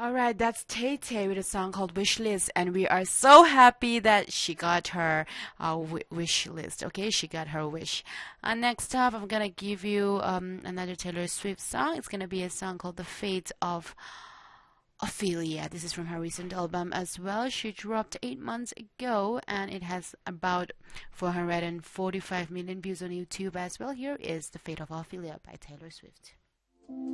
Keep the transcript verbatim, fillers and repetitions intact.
All right, that's Tay Tay with a song called Wishlist, and we are so happy that she got her uh, w wish list. Okay, she got her wish. Uh, next up, I'm gonna give you um, another Taylor Swift song. It's gonna be a song called "The Fate of Ophelia." This is from her recent album as well. She dropped eight months ago, and it has about four hundred forty-five million views on YouTube as well. Here is "The Fate of Ophelia" by Taylor Swift.